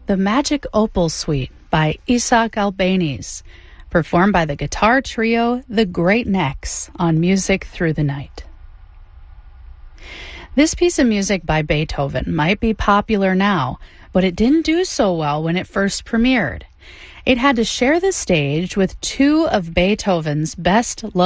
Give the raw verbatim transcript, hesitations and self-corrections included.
The Magic Opal Suite by Isaac Albéniz, performed by the guitar trio The Great Necks on Music Through the Night. This piece of music by Beethoven might be popular now, but it didn't do so well when it first premiered. It had to share the stage with two of Beethoven's best loved